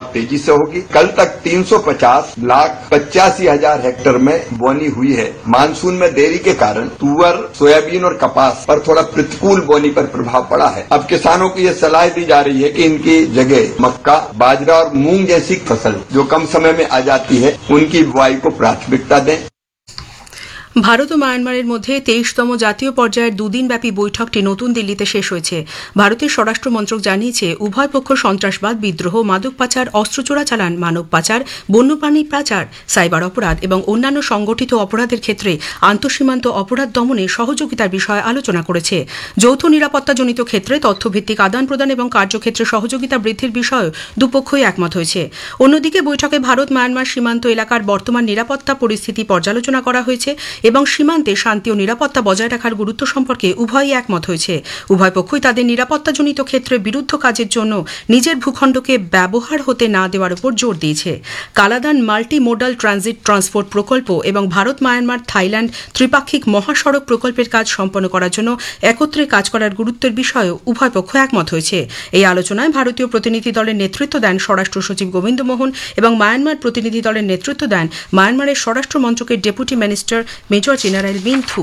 बहुत तेजी से होगी। कल तक 350,85,000 हेक्टेयर में बोनी हुई है। मानसून में देरी के कारण तुअर, सोयाबीन और कपास पर थोड़ा प्रतिकूल बोनी पर प्रभाव पड़ा है। अब किसानों को ये सलाह दी जा रही है कि इनकी जगह मक्का, बाजरा और मूंग जैसी फसल जो कम समय में आ जाती है उनकी बुआई को प्राथमिकता दें। ভারত ও মায়ানমারের মধ্যে 23তম জাতীয় পর্যায়ের দুদিনব্যাপী বৈঠকটি নতুন দিল্লিতে শেষ হয়েছে। ভারতের স্বরাষ্ট্র মন্ত্রক জানিয়েছে উভয় পক্ষ সন্ত্রাসবাদ, বিদ্রোহ, মাদক পাচার, অস্ত্র চোরাচালান, মানব পাচার, বন্যপ্রাণী পাচার, সাইবার অপরাধ এবং অন্যান্য সংগঠিত অপরাধের ক্ষেত্রে আন্তঃসীমান্ত অপরাধ দমনে সহযোগিতার বিষয়ে আলোচনা করেছে। যৌথ নিরাপত্তাজনিত ক্ষেত্রে তথ্যভিত্তিক আদান প্রদান এবং কার্যক্ষেত্রে সহযোগিতা বৃদ্ধির বিষয়েও দুপক্ষই একমত হয়েছে। অন্যদিকে বৈঠকে ভারত মায়ানমার সীমান্ত এলাকার বর্তমান নিরাপত্তা পরিস্থিতি পর্যালোচনা করা হয়েছে এবং সীমান্তে শান্তি ও নিরাপত্তা বজায় রাখার গুরুত্ব সম্পর্কে উভয়ই একমত হয়েছে। উভয় পক্ষই তাদের নিরাপত্তাজনিত ক্ষেত্রে বিরুদ্ধ কাজের জন্য নিজের ভূখণ্ডকে ব্যবহার হতে না দেওয়ার উপর জোর দিয়েছে। Kaladan multi modal transit transport প্রকল্প এবং ভারত মায়ানমার থাইল্যান্ড ত্রিপাক্ষিক মহাসড়ক প্রকল্পের কাজ সম্পন্ন করার জন্য একত্রে কাজ করার গুরুত্বের বিষয়েও উভয় পক্ষ একমত হয়েছে। এই আলোচনায় ভারতীয় প্রতিনিধি দলের নেতৃত্ব দেন স্বরাষ্ট্র সচিব গোবিন্দ মোহন এবং মায়ানমার প্রতিনিধি দলের নেতৃত্ব দেন মায়ানমারের স্বরাষ্ট্র মন্ত্রকের deputy minister major general মিন্থু।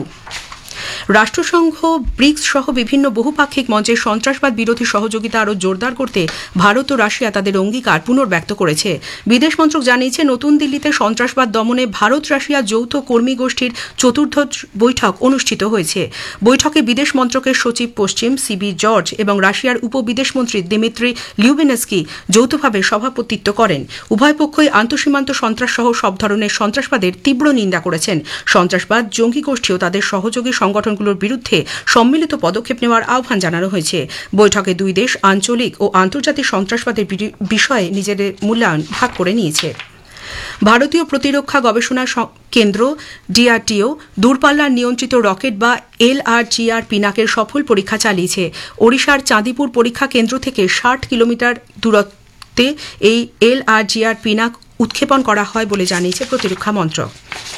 রাষ্ট্রসংঘ, bricks সহ বিভিন্ন বহুপাক্ষিক মঞ্চে সন্ত্রাসবাদ বিরোধী সহযোগিতা আরও জোরদার করতে ভারত ও রাশিয়া তাদের অঙ্গীকার পুনর্ব্যক্ত করেছে। বিদেশ মন্ত্রক জানিয়েছে নতুন দিল্লিতে সন্ত্রাসবাদ দমনে ভারত রাশিয়া যৌথ কর্মী গোষ্ঠীর চতুর্থ বৈঠক অনুষ্ঠিত হয়েছে। বৈঠকে বিদেশ মন্ত্রকের সচিব পশ্চিম সিবি জর্জ এবং রাশিয়ার উপবিদেশমন্ত্রী দিমিত্রি লিউবেনস্কি যৌথভাবে সভাপতিত্ব করেন। উভয় পক্ষই আন্তঃসীমান্ত সন্ত্রাস সহ সব ধরনের সন্ত্রাসবাদের তীব্র নিন্দা করেছেন। সন্ত্রাসবাদ, জঙ্গি গোষ্ঠী ও তাদের সহযোগী সংগঠনগুলোর বিরুদ্ধে সম্মিলিত পদক্ষেপ নেওয়ার আহ্বান জানানো হয়েছে। বৈঠকে দুই দেশ আঞ্চলিক ও আন্তর্জাতিক সন্ত্রাসবাদের বিষয়ে নিজেদের মূল্যায়ন ভাগ করে নিয়েছে। ভারতীয় প্রতিরক্ষা গবেষণা কেন্দ্র ডিআরডিও দূরপাল্লার নিয়ন্ত্রিত রকেট বা LRGR পিনাকের সফল পরীক্ষা চালিয়েছে। ওড়িশার চাঁদিপুর পরীক্ষা কেন্দ্র থেকে 60 কিলোমিটার দূরত্বে এই LRGR পিনাক উৎক্ষেপণ করা হয় বলে জানিয়েছে প্রতিরক্ষা মন্ত্রক।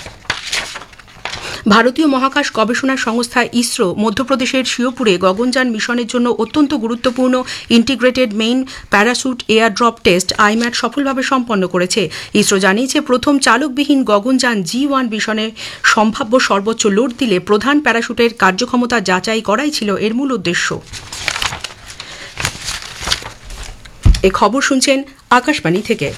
ভারতীয় মহাকাশ গবেষণা সংস্থা ইসরো মধ্যপ্রদেশের শিওপুরে গগনযান মিশনের জন্য অত্যন্ত গুরুত্বপূর্ণ integrated main parachute air drop test আইম্যাট সফলভাবে সম্পন্ন করেছে। ইসরো জানিয়েছে প্রথম চালকবিহীন গগনযান G1 মিশনে সম্ভাব্য সর্বোচ্চ লোড দিলে প্রধান প্যারাসুটের কার্যক্ষমতা যাচাই করাই ছিল এর মূল উদ্দেশ্য। এ খবর শুনছেন আকাশবাণী থেকে।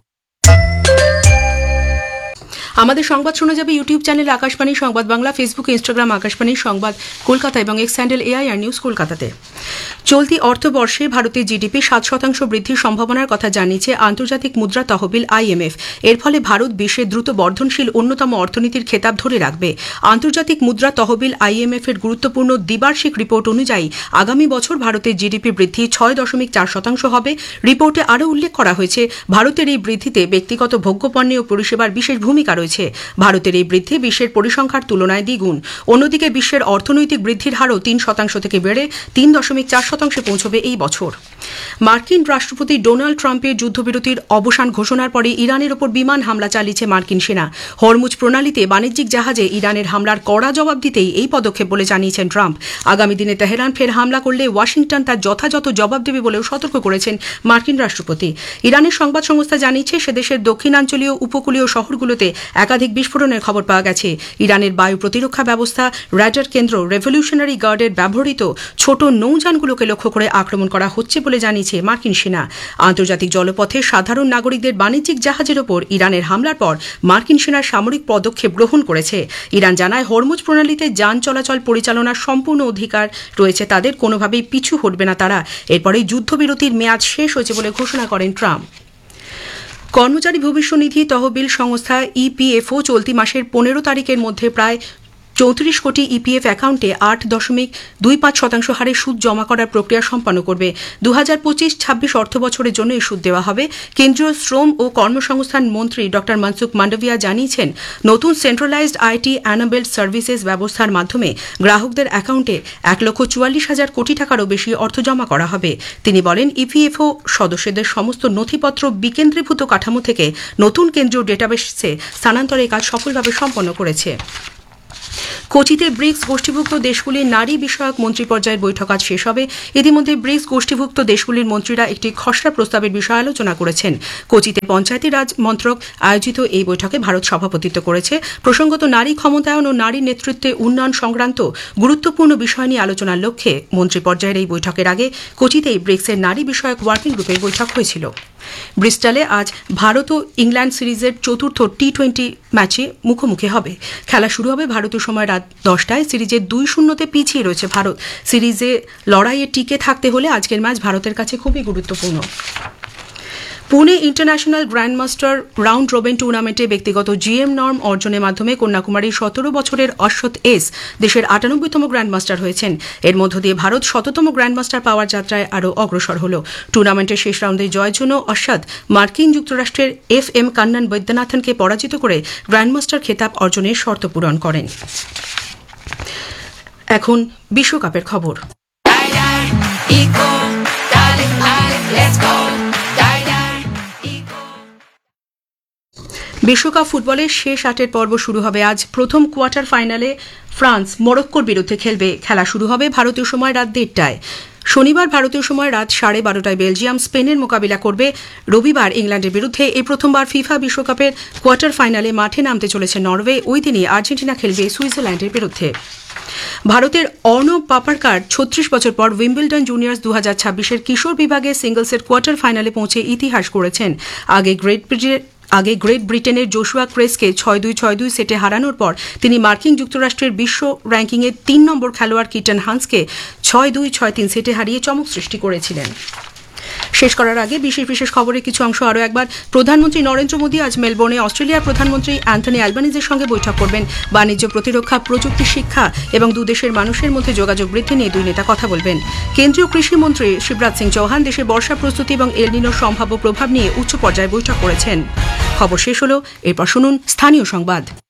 আমাদের সংবাদ শোনা যাবে ইউটিউব চ্যানেল আকাশবাণী সংবাদ বাংলা, ফেসবুক, ইনস্টাগ্রাম আকাশবাণী সংবাদ কলকাতা এবং এক্স হ্যান্ডেল AIR নিউজ কলকাতাতে। চলতি অর্থবর্ষে ভারতের জিডিপি 7% বৃদ্ধির সম্ভাবনার কথা জানিয়েছে আন্তর্জাতিক মুদ্রা তহবিল IMF। এর ফলে ভারত বিশ্বের দ্রুত বর্ধনশীল অন্যতম অর্থনীতির খেতাব ধরে রাখবে। আন্তর্জাতিক মুদ্রা তহবিল IMF এর গুরুত্বপূর্ণ দ্বিবার্ষিক রিপোর্ট অনুযায়ী আগামী বছর ভারতের জিডিপি বৃদ্ধি 6.4% হবে। রিপোর্টে আরও উল্লেখ করা হয়েছে ভারতের এই বৃদ্ধিতে ব্যক্তিগত ভোগ্যপণ্য ও পরিষেবার বিশেষ ভূমিকা রয়েছে। ভারতের এই বৃদ্ধি বিশ্বের পরিসংখ্যার তুলনায় দ্বিগুণ। অন্যদিকে বিশ্বের অর্থনৈতিক বৃদ্ধির হারও 3% থেকে বেড়ে 3.4% পৌঁছবে এই বছর। মার্কিন রাষ্ট্রপতি ডোনাল্ড ট্রাম্পের যুদ্ধবিরতির অবসান ঘোষণার পরে ইরানের ওপর বিমান হামলা চালিয়েছে মার্কিন সেনা। হরমুজ প্রণালীতে বাণিজ্যিক জাহাজে ইরানের হামলার কড়া জবাব দিতেই এই পদক্ষেপ বলে জানিয়েছেন ট্রাম্প। আগামী দিনে তেহরান ফের হামলা করলে ওয়াশিংটন তার যথাযথ জবাব দেবে বলেও সতর্ক করেছেন মার্কিন রাষ্ট্রপতি। ইরানের সংবাদ সংস্থা জানিয়েছে সে দেশের দক্ষিণাঞ্চলীয় উপকূলীয় শহরগুলোতে একাধিক বিস্ফোরণের খবর পাওয়া গেছে। ইরানের বায়ু প্রতিরক্ষা ব্যবস্থা, রাডার কেন্দ্র, রেভলিউশনারি গার্ডের ব্যবহৃত ছোট নৌযানগুলোকে লক্ষ্য করে আক্রমণ করা হচ্ছে বলে জানিয়েছে মার্কিন সেনা। আন্তর্জাতিক জলপথে সাধারণ নাগরিকদের বাণিজ্যিক জাহাজের ওপর ইরানের হামলার পর মার্কিন সেনা সামরিক পদক্ষেপ গ্রহণ করেছে। ইরান জানায় হরমুজ প্রণালীতে যান চলাচল পরিচালনার সম্পূর্ণ অধিকার রয়েছে তাদের, কোনোভাবেই পিছু হটবে না তারা। এরপরেই যুদ্ধবিরতির মেয়াদ শেষ হয়েছে বলে ঘোষণা করেন ট্রাম্প। কর্মচারী ভবিষ্যনিধি তহবিল সংস্থা EPFO চলতি মাসের 15 তারিখের মধ্যে প্রায় 34 কোটি EPF অ্যাকাউন্টে 8.25% হারে সুদ জমা করার প্রক্রিয়া সম্পন্ন করবে। 2025-26 অর্থবছরের জন্য এই সুদ দেওয়া হবে। কেন্দ্রীয় শ্রম ও কর্মসংস্থান মন্ত্রী ড মনসুখ মান্ডভিয়া জানিয়েছেন নতুন সেন্ট্রালাইজড IT অ্যানাবেলড সার্ভিসেস ব্যবস্থার মাধ্যমে গ্রাহকদের অ্যাকাউন্টে 1,44,000 কোটি টাকারও বেশি অর্থ জমা করা হবে। তিনি বলেন EPFO সদস্যদের সমস্ত নথিপত্র বিকেন্দ্রীভূত কাঠামো থেকে নতুন কেন্দ্রীয় ডেটাবেসে স্থানান্তরের কাজ সফলভাবে সম্পন্ন করেছে। কোচিতে ব্রিক্স গোষ্ঠীভুক্ত দেশগুলির নারী বিষয়ক মন্ত্রী পর্যায়ের বৈঠক আজ শেষ হবে। ইতিমধ্যে ব্রিক্স গোষ্ঠীভুক্ত দেশগুলির মন্ত্রীরা একটি খসড়া প্রস্তাবের বিষয়ে আলোচনা করেছেন। কোচিতে পঞ্চায়েতি রাজ মন্ত্রক আয়োজিত এই বৈঠকে ভারত সভাপতিত্ব করেছে। প্রসঙ্গত, নারী ক্ষমতায়ন ও নারী নেতৃত্বে উন্নয়ন সংক্রান্ত গুরুত্বপূর্ণ বিষয় নিয়ে আলোচনার লক্ষ্যে মন্ত্রী পর্যায়ের এই বৈঠকের আগে কোচিতেই ব্রিক্সের নারী বিষয়ক ওয়ার্কিং গ্রুপের বৈঠক হয়েছিল। ব্রিস্টলে আজ ভারত ও ইংল্যান্ড সিরিজের চতুর্থ টি-20 ম্যাচে মুখোমুখি হবে। খেলা শুরু হবে ভারতীয় সময় রাত 10টায়। সিরিজে 2-0 পিছিয়ে রয়েছে ভারত। সিরিজে লড়াইয়ে টিকে থাকতে হলে আজকের ম্যাচ ভারতের কাছে খুবই গুরুত্বপূর্ণ। Pune international grandmaster round Robben টুর্নামেন্টে ব্যক্তিগত জিএম নর্ম অর্জনের মাধ্যমে কন্যাকুমারীর 17 বছরের অশ্বত এস দেশের 98তম গ্র্যান্ডমাস্টার হয়েছেন। এর মধ্য দিয়ে ভারত 100তম গ্র্যান্ডমাস্টার পাওয়ার যাত্রায় আরও অগ্রসর হল। টুর্নামেন্টের শেষ রাউন্ডে জয়ের জন্য অশ্বত মার্কিন যুক্তরাষ্ট্রের FM কান্নান বৈদ্যনাথনকে পরাজিত করে গ্র্যান্ডমাস্টার খেতাব অর্জনের শর্ত পূরণ করেন। এখন বিশ্বকাপের খবর। বিশ্বকাপ ফুটবলের শেষ 8 পর্ব শুরু হবে আজ। প্রথম কোয়ার্টার ফাইনালে ফ্রান্স মরক্কোর বিরুদ্ধে খেলবে। খেলা শুরু হবে ভারতীয় সময় রাত 1:30টায়। শনিবার ভারতীয় সময় রাত 12:30টায় বেলজিয়াম স্পেনের মোকাবিলা করবে। রবিবার ইংল্যান্ডের বিরুদ্ধে এই প্রথমবার ফিফা বিশ্বকাপের কোয়ার্টার ফাইনালে মাঠে নামতে চলেছে নরওয়ে। ওই দিনই আর্জেন্টিনা খেলবে সুইজারল্যান্ডের বিরুদ্ধে। ভারতের অর্ণব পাপারকার 36 বছর পর উইম্বলডন জুনিয়র্স 2026-এর কিশোর বিভাগে সিঙ্গলসের কোয়ার্টার ফাইনালে পৌঁছে ইতিহাস গড়েছেন। আগে গ্রেট ব্রিটেনের জোশুয়া ক্রেসকে 6-2, 6-2 সেটে হারানোর পর তিনি মার্কিন যুক্তরাষ্ট্রের বিশ্ব র্যাঙ্কিংয়ে 3 নম্বর খেলোয়াড় কিটন হান্সকে 6-2, 6-3 সেটে হারিয়ে চমক সৃষ্টি করেছিলেন। শেষ করার আগে বিশেষ খবরের কিছু অংশ আরও একবার। প্রধানমন্ত্রী নরেন্দ্র মোদী আজ মেলবোর্নে অস্ট্রেলিয়ার প্রধানমন্ত্রী অ্যান্থনি অ্যালবানিজের সঙ্গে বৈঠক করবেন। বাণিজ্য, প্রতিরক্ষা, প্রযুক্তি, শিক্ষা এবং দুদেশের মানুষের মধ্যে যোগাযোগ বৃদ্ধি নিয়ে দুই নেতা কথা বলবেন। কেন্দ্রীয় কৃষিমন্ত্রী শিবরাজ সিং চৌহান দেশের বর্ষা প্রস্তুতি এবং এল নিনোর সম্ভাব্য প্রভাব নিয়ে উচ্চ পর্যায়ে বৈঠক করেছেন। খবর শেষ হল। এরপর শুনুন স্থানীয় সংবাদ।